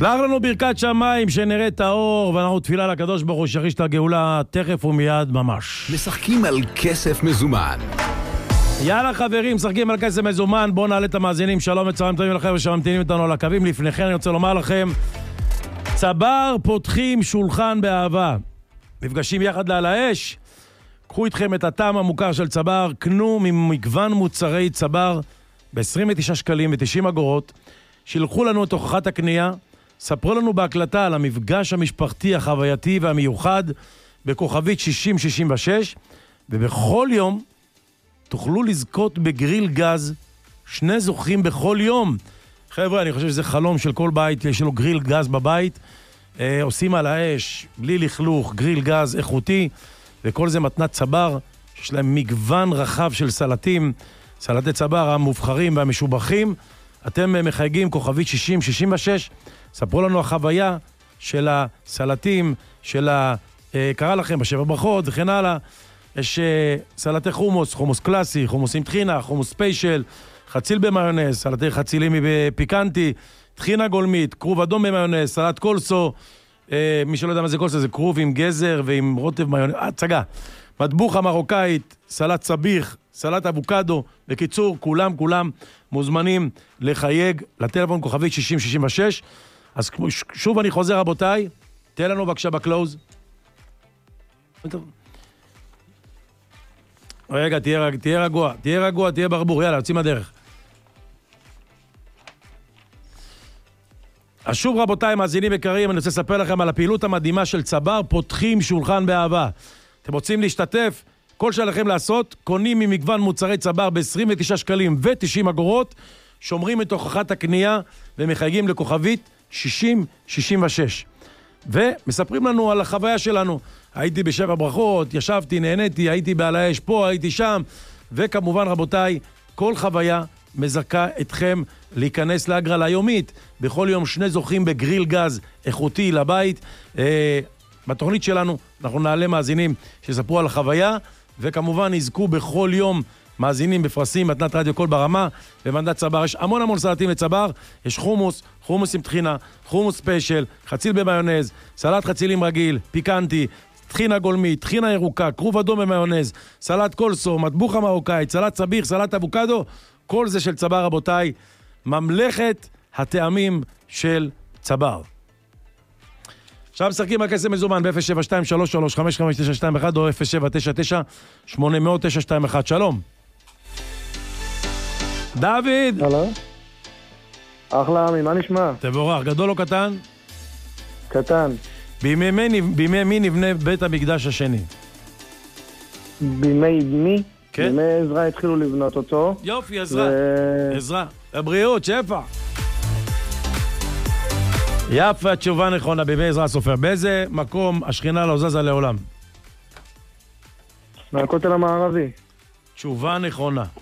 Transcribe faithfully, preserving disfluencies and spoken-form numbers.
שלח לנו ברכת שמיים שנראה את האור, ואנחנו תפילה לקדוש ברוך הוא שיחיש את הגאולה תכף ומיד ממש. משחקים על כסף מזומן. יאללה חברים, משחקים על כסף מזומן. בואו נעלה את המאזינים. שלום וצהריים טובים לכם ושממתינים איתנו על הקווים. לפניכם אני רוצה לומר לכם, צבר פותחים שולחן באהבה, מפגשים יחד לעל האש. קחו איתכם את הטעם המוכר של צבר, קנו ממגוון מוצרי צבר ב-עשרים ותשעה שקלים ו-תשעים אגורות. שילחו לנו את הוכחת הקנייה, ספרו לנו בהקלטה על המפגש המשפחתי החווייתי והמיוחד בכוכבית שישים שישים ושש, ובכל יום תוכלו לזכות בגריל גז, שני זוכים בכל יום. חבר'ה, אני חושב שזה חלום של כל בית, יש לו גריל גז בבית, אה, עושים על האש, בלי לכלוך, גריל גז איכותי, וכל זה מתנת צבר, שיש להם מגוון רחב של סלטים, סלטי צבר המובחרים והמשובחים. אתם מחייגים כוכבית שישים שישים ושש, ספרו לנו החוויה של הסלטים, של ה... קרא לכם בשבע ברכות וכן הלאה. יש סלטי חומוס, חומוס קלאסי, חומוס עם טחינה, חומוס ספיישל, חציל במיונז, סלטי חצילים בפיקנטי, טחינה גולמית, כרוב אדום במיונז, סלט קולסו, מי שלא יודע מה זה קולסו, זה כרוב עם גזר ועם רוטב מיונז, הצגה. מטבוחה מרוקאית, סלט סביח, סלט אבוקדו. בקיצור, כולם, כולם מוזמנים לחייג לטלפון כוכבית שישים שישים ושש. אז שוב אני חוזר רבותיי, תן לנו בבקשה בקלוז. רגע, תהיה, תהיה רגוע, תהיה רגוע, תהיה ברבור, יאללה, יוצאים הדרך. אז שוב רבותיי, מאזינים יקרים, אני רוצה לספר לכם על הפעילות המדהימה של צבר, פותחים שולחן באהבה. אתם רוצים להשתתף? כל שלכם לעשות, קונים ממגוון מוצרי צבר ב-עשרים ותשעה שקלים ו-תשעים אגורות, שומרים את הוכחת הקנייה ומחייגים לכוכבית שישים שישים ושש. ומספרים לנו על החוויה שלנו. הייתי בשבע ברכות, ישבתי, נהניתי, הייתי בעל האש פה, הייתי שם, וכמובן רבותיי, כל חוויה מזכה אתכם להיכנס להגרלה יומית. בכל יום שני זוכים בגריל גז איכותי לבית. אה, בתוכנית שלנו אנחנו נעלה מאזינים שספרו על החוויה, וכמובן יזכו בכל יום מאזינים בפרסים, מתנת רדיו קול ברמה, במנדט צבר. יש המון המון סלטים לצבר, יש חומוס, חומוס עם טחינה, חומוס ספיישל, חציל במיונז, סלט חצילים רגיל, פיקנטי, טחינה גולמית, טחינה ירוקה, כרוב אדום במיונז, סלט קולסו, מטבוחה מרוקאית, סלט סביח, סלט אבוקדו, כל זה של צבר רבותיי, ממלכת הטעמים של צבר. עכשיו משחקים על כסף מזומן ב-אפס שבע שתיים שלוש שלוש חמש חמש תשע שתיים אחת או אפס שבע תשע תשע שמונה אפס אפס תשע שתיים אחת. שלום. דוד. הלו. אחלה, מה נשמע? תבורך, גדול או קטן? קטן. בימי מי, בימי מי נבנה בית המקדש השני? בימי מי? כן. בימי עזרא התחילו לבנות אותו. יופי, עזרא. ו... עזרא. הבריאות, שפע. יפה, תשובה נכונה, בימי עזרא הסופר. באיזה מקום השכינה לא זזה לעולם? מהכותל המערבי. תשובה נכונה.